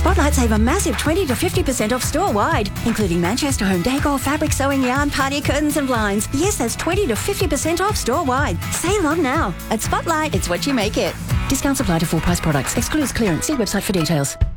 Spotlight save a massive 20 to 50% off store-wide, including Manchester home decor, fabric sewing yarn, party curtains and blinds. Yes, that's 20 to 50% off store-wide. Save on now. At Spotlight, it's what you make it. Discounts apply to full price products. Excludes clearance. See website for details.